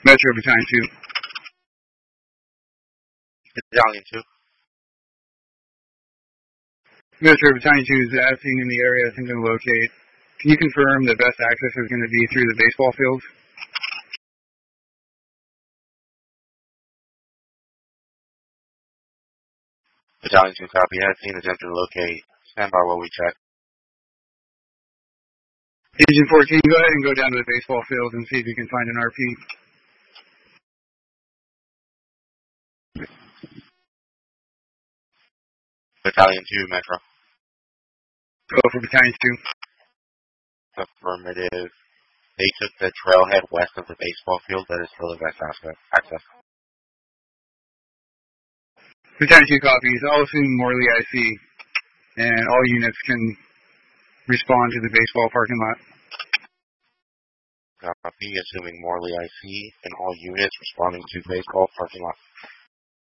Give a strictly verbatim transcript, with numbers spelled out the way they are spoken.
Metro Battalion two. Battalion two. Metro Battalion two is acting in the area attempting to locate. Can you confirm the best access is going to be through the baseball field? Battalion two copy. Has seen attempting to locate. Stand by while we check. Agent fourteen, go ahead and go down to the baseball field and see if you can find an R P. Battalion two, Metro. Go for Battalion two. Affirmative. They took the trailhead west of the baseball field. That is still the best access. Battalion two copies. I'll assume Morley I C, and all units can respond to the baseball parking lot. Copy, assuming Morley I C, and all units responding to baseball parking lot.